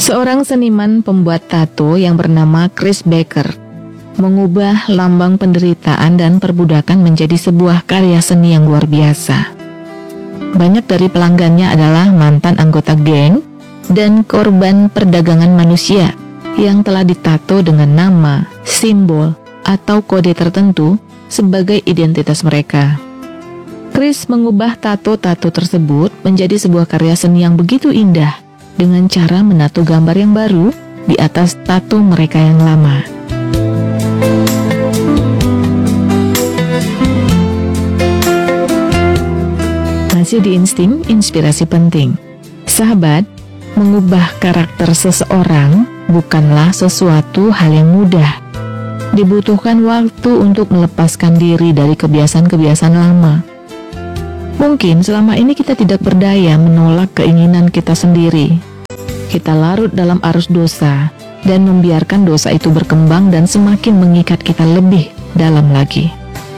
Seorang seniman pembuat tato yang bernama Chris Baker mengubah lambang penderitaan dan perbudakan menjadi sebuah karya seni yang luar biasa. Banyak dari pelanggannya adalah mantan anggota geng dan korban perdagangan manusia yang telah ditato dengan nama, simbol, atau kode tertentu sebagai identitas mereka. Chris mengubah tato-tato tersebut menjadi sebuah karya seni yang begitu indah dengan cara menato gambar yang baru di atas tato mereka yang lama. Masih di Insting Inspirasi Penting. Sahabat, mengubah karakter seseorang bukanlah sesuatu hal yang mudah. Dibutuhkan waktu untuk melepaskan diri dari kebiasaan-kebiasaan lama. Mungkin selama ini kita tidak berdaya menolak keinginan kita sendiri. Kita larut dalam arus dosa dan membiarkan dosa itu berkembang dan semakin mengikat kita lebih dalam lagi.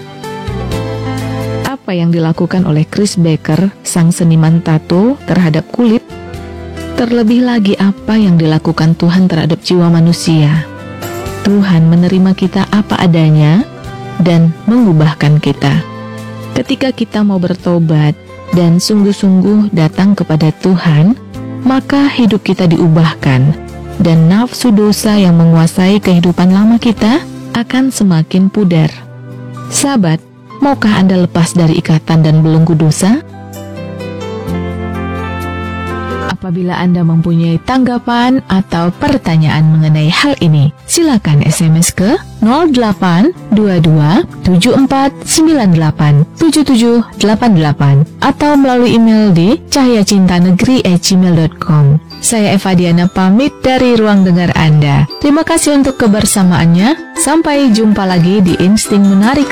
Apa yang dilakukan oleh Chris Baker, sang seniman tato, terhadap kulit? Terlebih lagi apa yang dilakukan Tuhan terhadap jiwa manusia? Tuhan menerima kita apa adanya dan mengubahkan kita. Ketika kita mau bertobat dan sungguh-sungguh datang kepada Tuhan, maka hidup kita diubahkan dan nafsu dosa yang menguasai kehidupan lama kita akan semakin pudar. Sahabat, maukah Anda lepas dari ikatan dan belenggu dosa? Apabila Anda mempunyai tanggapan atau pertanyaan mengenai hal ini, silakan SMS ke 0822-7498-7788 atau melalui email di cahyacintanegeri@gmail.com. Saya Eva Diana pamit dari ruang dengar Anda. Terima kasih untuk kebersamaannya. Sampai jumpa lagi di Insting Menarik